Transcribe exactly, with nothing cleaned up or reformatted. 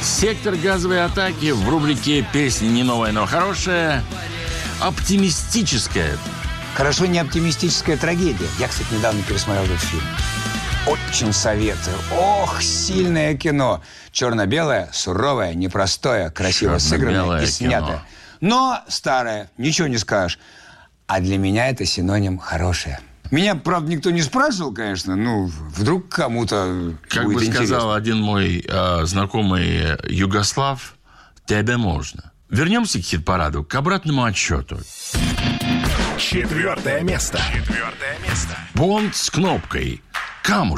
Сектор газовой атаки в рубрике «Песня не новая, но хорошая». Оптимистическая. Хорошо, не оптимистическая трагедия. Я, кстати, недавно пересмотрел этот фильм. Очень советую. Ох, сильное кино. Черно-белое, суровое, непростое, красиво сыгранное и снятое. Но старое, ничего не скажешь. А для меня это синоним «хорошее». Меня, правда, никто не спрашивал, конечно. Ну, вдруг кому-то как будет бы интересно. сказал один мой э, знакомый югослав, тебе можно. Вернемся к хит-параду, к обратному отсчету. Четвертое место. Четвертое место. Бонд с кнопкой. Камушек.